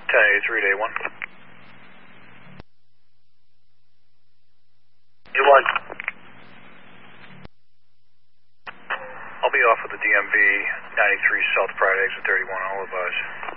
1083 day 1. You want? I'll be off with the DMV 93 South Friday exit 31, I'll advise.